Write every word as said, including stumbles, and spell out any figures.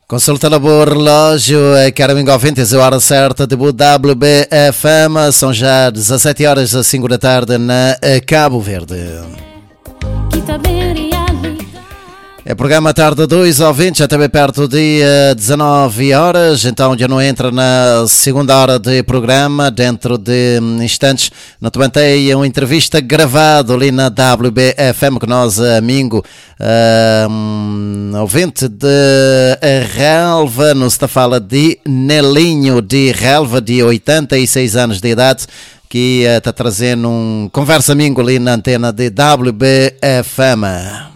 Consulta o relógio, caro amigo ouvintes, a hora certa de W B F M, são já dezassete horas às cinco da tarde na Cabo Verde. É programa Tarde dois, ouvintes, já também perto de dezanove horas, então já não entra na segunda hora de programa, dentro de instantes, naturalmente é uma entrevista gravada ali na W B F M, que nós, amigo, um, ouvinte de Relva, nos está a falar de Nelinho de Relva, de oitenta e seis anos de idade, que está trazendo um conversa amigo ali na antena de W B F M.